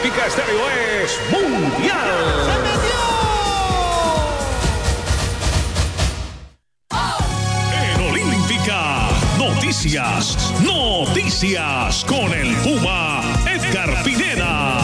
Olímpica Estéreo es mundial. ¡Se metió! En Olímpica, noticias con el Puma Edgar Pineda.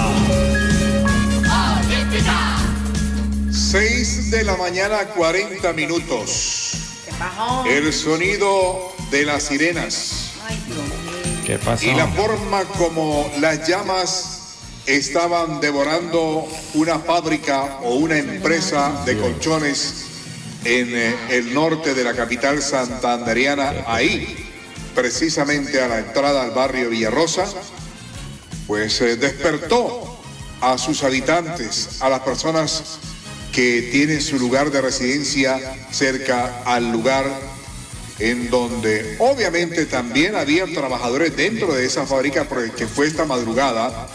6 de la mañana, 40 minutos. ¿Qué pasó? El sonido de las sirenas. Ay, Dios mío. ¿Qué pasó? Y la forma como las llamas estaban devorando una fábrica o una empresa de colchones en el norte de la capital santanderiana, ahí, precisamente a la entrada al barrio Villarrosa, pues despertó a sus habitantes, a las personas que tienen su lugar de residencia cerca al lugar en donde obviamente también había trabajadores dentro de esa fábrica, porque fue esta madrugada,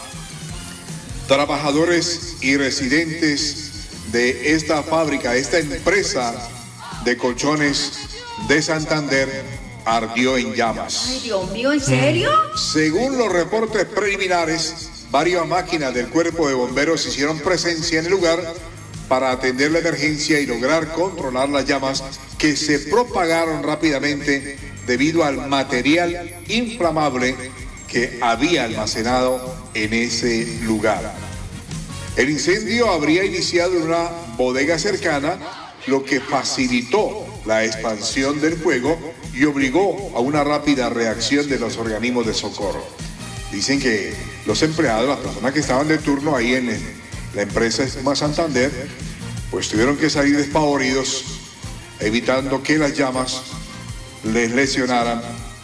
trabajadores y residentes de esta fábrica, esta empresa de colchones de Santander, ardió en llamas. Ay, Dios mío, ¿en serio? Según los reportes preliminares, varias máquinas del cuerpo de bomberos hicieron presencia en el lugar para atender la emergencia y lograr controlar las llamas que se propagaron rápidamente debido al material inflamable que había almacenado en ese lugar. El incendio habría iniciado en una bodega cercana, lo que facilitó la expansión del fuego y obligó a una rápida reacción de los organismos de socorro. Dicen que los empleados, las personas que estaban de turno ahí en la empresa Espuma Santander, pues tuvieron que salir despavoridos, evitando que las llamas les lesionaran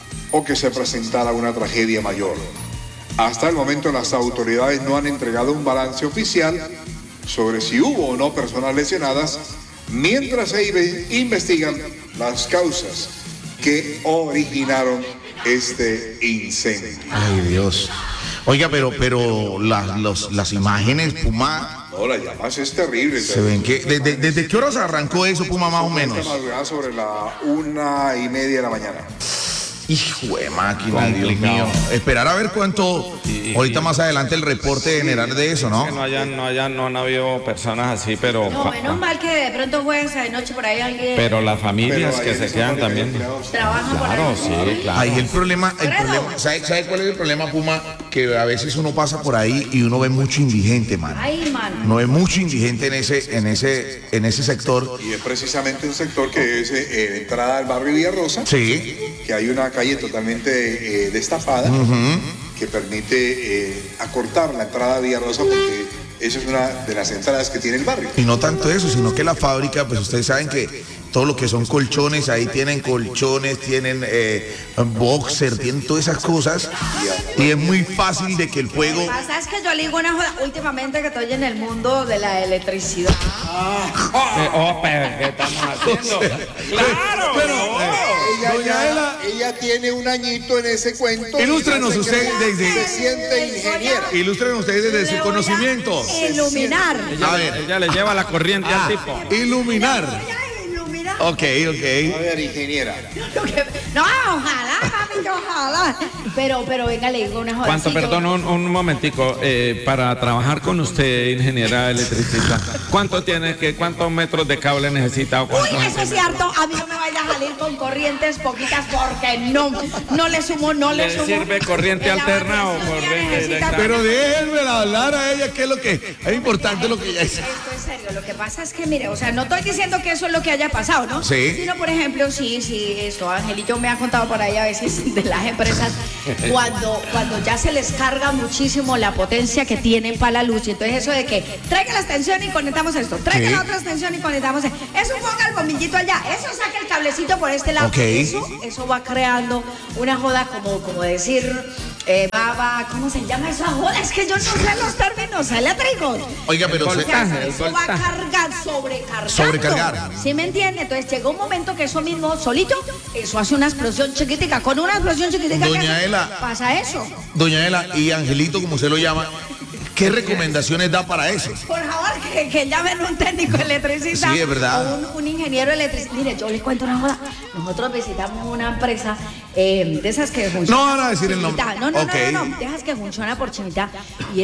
o que se presentara una tragedia mayor. Hasta el momento las autoridades no han entregado un balance oficial sobre si hubo o no personas lesionadas, mientras se investigan las causas que originaron este incendio. Ay, Dios. Oiga, pero las imágenes, Puma, No, las llamas es terrible. se ven que... ¿Desde qué horas arrancó eso, Puma, más o menos? Esta madrugada sobre la 1:30 de la mañana. Hijo de máquina, Dios Complicado. mío. Esperar a ver cuánto... Ahorita más adelante el reporte general de eso, ¿no? Que no han habido personas así, pero... No, menos mal que de pronto fue esa de noche por ahí alguien Pero las familias Pero que ahí se en quedan esa también. familia trabaja por Claro, ahí. sí, claro. Ahí el problema, ¿sabe cuál es el problema, Puma? Que a veces uno pasa por ahí y uno ve mucho indigente, mano. Ay, mano. No ve mucho indigente en ese sector. Y es precisamente un sector que es entrada al barrio Villarrosa, Sí. que hay una calle totalmente destapada que permite acortar la entrada a Villarrosa, porque esa es una de las entradas que tiene el barrio. Y no tanto eso, sino que la fábrica, pues ustedes saben que todo lo que son colchones, ahí tienen colchones, tienen boxer, tienen todas esas cosas. Y es muy fácil de que el fuego... Lo que pasa es que yo le digo una joda últimamente que estoy en el mundo de la electricidad. Pero, ¿qué estamos haciendo? ¡Claro! Ella tiene un añito en ese cuento. Ilústrenos y usted se siente ingeniera. Ilústrenos ustedes desde Le su voy a Conocimiento. Iluminar. A ver, Ella le lleva la corriente al tipo. iluminar. Voy a iluminar. Ok. A ver, ingeniera. No, ojalá, papito, ojalá. Pero venga, le digo una joda. ¿Cuánto, Sí, yo- perdón, un momentico, para trabajar con usted, ingeniera electricista, ¿cuántos metros de cable necesita? O Uy, cuántos eso es cierto. A mí no me vaya a salir con corrientes poquitas porque no le sumo. ¿Le sirve corriente En la alterna o batería corriente necesita- directa? Pero déjenmela hablar a ella, que es lo que es importante lo que ella dice. Esto es serio. Lo que pasa es que, mire, o sea, no estoy diciendo que eso es lo que haya pasado, ¿no? Sí. Sino, por ejemplo, sí, esto, Angelito me ha contado por ahí a veces de las empresas, cuando ya se les carga muchísimo la potencia que tienen para la luz. Y entonces eso de que traiga la extensión y conectamos esto, traiga Sí. la otra extensión y conectamos esto. Eso ponga el bombillito allá, eso saca el cablecito por este lado. Ok. Eso va creando una joda como decir, ¿cómo se llama esa joda? Es que yo no sé los términos eléctricos. Oiga, pero O se- sea, el eso va a voltaje. cargar, sobrecargando. Sobrecargar. ¿Sí me entiende? Entonces llega un momento que eso mismo, solito, eso hace una explosión chiquitica. Con una explosión chiquitica, Doña ¿qué hace? Ela. Pasa eso. Doña Ela y Angelito, como usted lo llama, ¿qué recomendaciones da para eso? Por favor, que llamen un técnico electricista. Sí, es verdad. O un ingeniero electricista. Mire, yo les cuento una joda. Nosotros visitamos una empresa de esas que funciona. No van a decir el por nombre. Chivita. No, Ok. de esas que funciona por Chivita. Y